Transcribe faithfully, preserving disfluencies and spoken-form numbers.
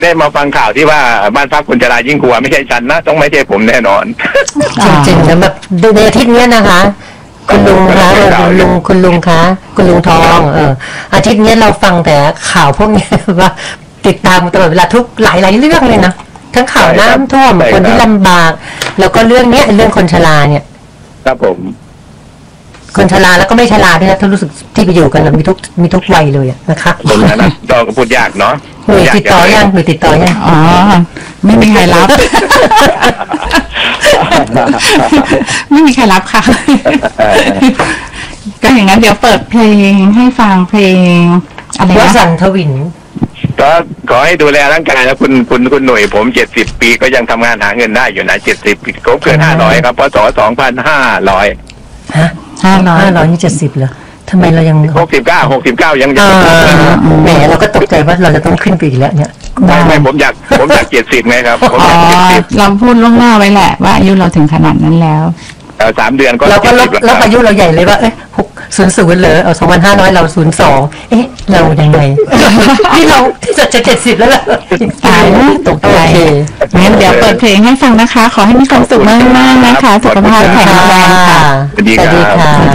ได้มาฟังข่าวที่ว่าบ้านพักคนชรายิ่งกลัวไม่ใช่ฉันนะต้องไม่ใช่ผมแน่นอนจริงๆแล้วแบบในอาทิตย์นี้นะคะคุณลุงคะคุณลุงคุณลุงคะคุณลุงทองเอออาทิตย์นี้เราฟังแต่ข่าวพวกนี้ว่าติดตามตลอดเวลาทุกหลายๆเรื่องเลยนะทั้งข่าวน้ำท่วมคนที่ลำบากแล้วก็เรื่องนี้เรื่องคนชราเนี่ยครับผมคนชราแล้วก็ไม่ชราด้วยนะถ้ารู้สึกที่ไปอยู่กันมีทุกมีทุกวัยเลยนะคะผมนะนะก็พูดยากเนาะหน่วยติดต่อยังหน่วยติดต่อยังอ๋อไม่มีใครรับไม่มีใครรับค่ะก็อย่างนั้นเดี๋ยวเปิดเพลงให้ฟังเพลงอะไรนะวสันต์ทวินก็ขอให้ดูแลร่างกายนะคุณคุณคุณหน่วยผมเจ็ดสิบปีก็ยังทำงานหาเงินได้อยู่นะเจ็ดสิบปีก็เกินห้าร้อยครับพศสองพันห้าร้อยฮะห้าร้อยห้าร้อยนี่เจ็ดสิบเหรอทำไมเรายังหกสิบเก้าหกสิบเก้ายังยังแหมเราก็ตกใจว่าเราจะต้องขึ้นไปอีกแล้วเนี่ยไม่ไม่ผมอยากผมอยากเจ็ดสิบไงครับผมอยากเจ็ดสิบเราพูดล่วงหน้าไว้แหละว่าอายุเราถึงขนาดนั้นแล้วสามเดือนก็เราก็ลบลบอายุเราใหญ่เลยว่าเอ้ยหกศูนย์ศูนย์เลยเอาสองพันห้าร้อยเราศูนย์สองเอ๊ะเรายังไงที่เราที่จะจะเจ็ดสิบแล้วล่ะตายแล้วตกใจงั้นเดี๋ยวเปิดเพลงให้ฟังนะคะขอให้มีความสุขมากๆนะคะสุขภาพแข็งแรงค่ะสวัสดีค่ะ